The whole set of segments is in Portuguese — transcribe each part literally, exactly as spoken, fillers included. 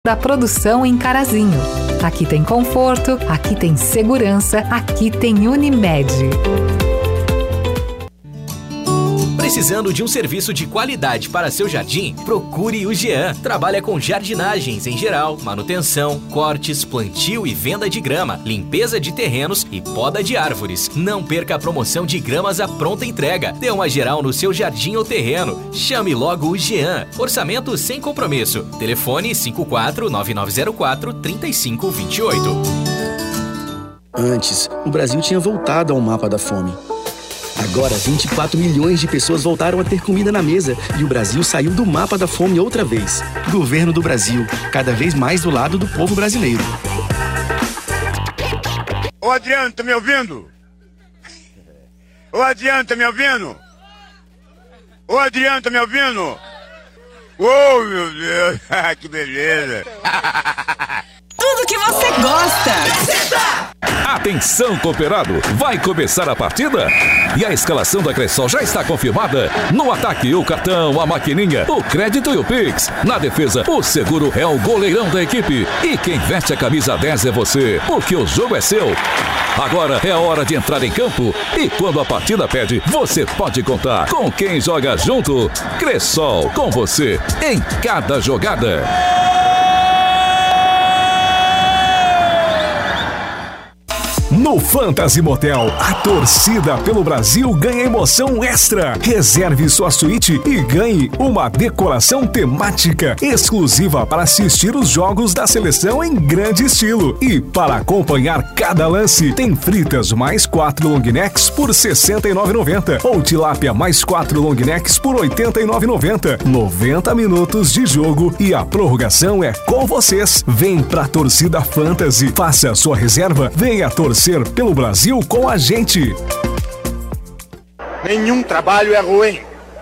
da produção em Carazinho. Aqui tem conforto, aqui tem segurança, aqui tem Unimed. Precisando de um serviço de qualidade para seu jardim? Procure o Jean. Trabalha com jardinagens em geral, manutenção, cortes, plantio e venda de grama, limpeza de terrenos e poda de árvores. Não perca a promoção de gramas à pronta entrega. Dê uma geral no seu jardim ou terreno. Chame logo o Jean. Orçamento sem compromisso. Telefone cinco quatro nove nove zero quatro três cinco dois oito. Antes, o Brasil tinha voltado ao mapa da fome. Agora, vinte e quatro milhões de pessoas voltaram a ter comida na mesa e o Brasil saiu do mapa da fome outra vez. Governo do Brasil, cada vez mais do lado do povo brasileiro. Ô Adriano, tá me ouvindo? Ô Adriano, tá me ouvindo? Ô Adriano, tá me ouvindo? Ô meu Deus, que beleza! Tudo que você gosta! Atenção, cooperado! Vai começar a partida? E a escalação da Cressol já está confirmada? No ataque, o cartão, a maquininha, o crédito e o Pix. Na defesa, o seguro é o goleirão da equipe. E quem veste a camisa dez é você, porque o jogo é seu. Agora é a hora de entrar em campo. E quando a partida pede, você pode contar com quem joga junto. Cressol, com você em cada jogada. No Fantasy Motel, a torcida pelo Brasil ganha emoção extra. Reserve sua suíte e ganhe uma decoração temática exclusiva para assistir os jogos da seleção em grande estilo. E para acompanhar cada lance, tem fritas mais quatro long necks por sessenta e nove reais e noventa centavos ou tilápia mais quatro long necks por oitenta e nove reais e noventa centavos. noventa minutos de jogo e a prorrogação é com vocês. Vem pra torcida Fantasy, faça a sua reserva, venha torcer pelo Brasil com a gente. Nenhum trabalho é ruim.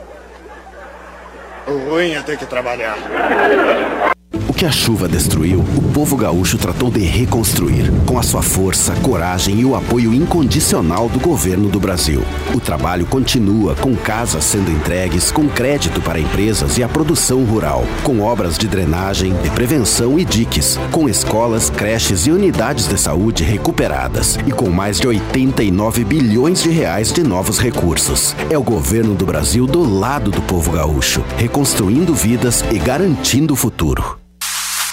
O ruim é ter que trabalhar. O que a chuva destruiu, o povo gaúcho tratou de reconstruir, com a sua força, coragem e o apoio incondicional do governo do Brasil. O trabalho continua, com casas sendo entregues, com crédito para empresas e a produção rural, com obras de drenagem, de prevenção e diques, com escolas, creches e unidades de saúde recuperadas e com mais de oitenta e nove bilhões de reais de novos recursos. É o governo do Brasil do lado do povo gaúcho, reconstruindo vidas e garantindo o futuro.